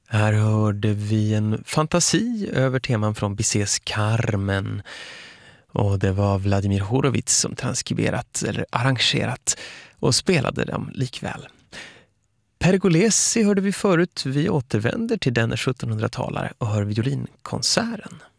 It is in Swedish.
Här hörde vi en fantasi över teman från Bizets Carmen. Och det var Vladimir Horowitz som transkriberat eller arrangerat och spelade dem likväl. Pergolesi hörde vi förut. Vi återvänder till denna 1700-talare och hör violinkonserten.